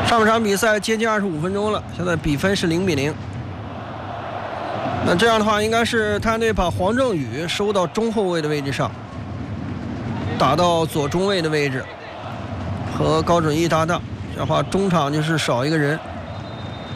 上半场比赛接近25分钟了，现在比分是0-0。那这样的话，应该是泰安队把黄正宇收到中后卫的位置上，打到左中卫的位置，和高准翼搭档，这样的话中场就是少一个人。